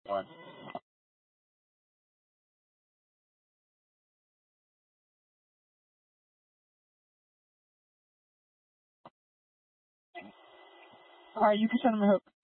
One. Alright, you can send him a hook.